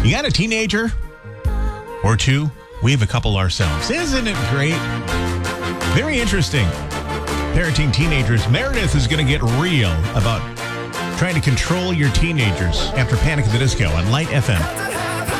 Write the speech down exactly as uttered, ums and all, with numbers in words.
You got a teenager or two? We have a couple ourselves. Isn't it great? Very interesting. Parenting teenagers. Meredith is going to get real about trying to control your teenagers after Panic at the Disco on Light F M.